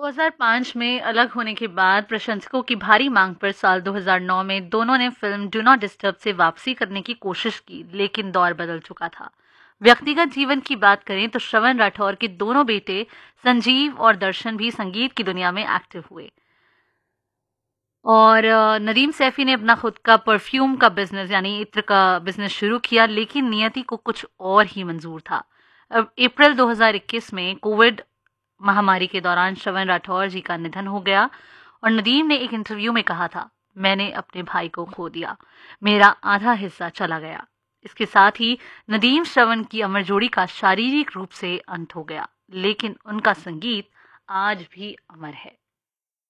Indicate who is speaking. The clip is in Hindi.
Speaker 1: 2005 में अलग होने के बाद प्रशंसकों की भारी मांग पर साल 2009 में दोनों ने फिल्म डू नॉट डिस्टर्ब से वापसी करने की कोशिश की, लेकिन दौर बदल चुका था। व्यक्तिगत जीवन की बात करें तो श्रवण राठौर के दोनों बेटे संजीव और दर्शन भी संगीत की दुनिया में एक्टिव हुए। और नदीम सैफी ने अपना खुद का परफ्यूम का बिजनेस यानी इत्र का बिजनेस शुरू किया, लेकिन नियति को कुछ और ही मंजूर था। अब अप्रैल 2021 में कोविड महामारी के दौरान श्रवण राठौर जी का निधन हो गया और नदीम ने एक इंटरव्यू में कहा था, मैंने अपने भाई को खो दिया, मेरा आधा हिस्सा चला गया। इसके साथ ही नदीम श्रवण की अमर जोड़ी का शारीरिक रूप से अंत हो गया, लेकिन उनका संगीत आज भी अमर है।